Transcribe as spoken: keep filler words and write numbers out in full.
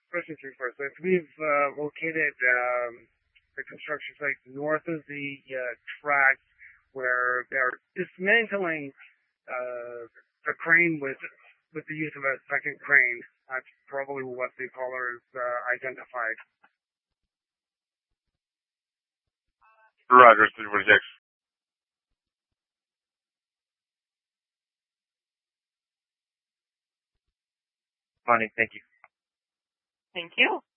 question three first. I believe uh, located um, the construction site north of the uh, track where they're dismantling uh, the crane with with the use of a second crane. That's probably what the caller has uh, identified. Roger, three forty-six. Morning, thank you. Thank you.